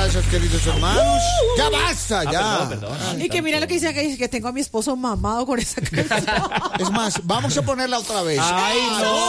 gracias, queridos hermanos. Ya basta, ya. Y que mira lo que dice que tengo a mi esposo mamado con esa canción. Es más, vamos a ponerla otra vez. Ay, no.